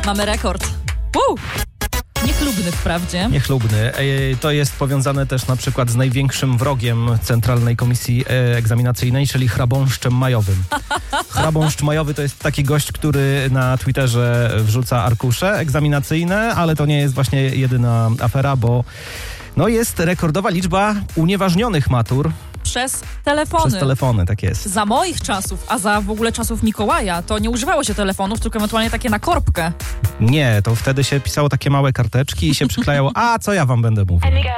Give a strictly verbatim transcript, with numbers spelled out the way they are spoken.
Mamy rekord. Woo! Niechlubny wprawdzie. Niechlubny. To jest powiązane też na przykład z największym wrogiem Centralnej Komisji Egzaminacyjnej, czyli chrabąszczem majowym. Chrabąszcz majowy to jest taki gość, który na Twitterze wrzuca arkusze egzaminacyjne, ale to nie jest właśnie jedyna afera, bo no jest rekordowa liczba unieważnionych matur. Przez telefony. Przez telefony, tak jest. Za moich czasów, a za w ogóle czasów Mikołaja, to nie używało się telefonów, tylko ewentualnie takie na korbkę. Nie, to wtedy się pisało takie małe karteczki i się przyklejało, a co ja wam będę mówił.